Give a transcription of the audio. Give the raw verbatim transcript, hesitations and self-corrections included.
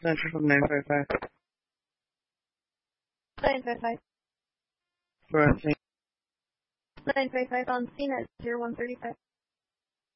Center from nine five five. nine five five. For us, nine five five on scene at zero one thirty-five.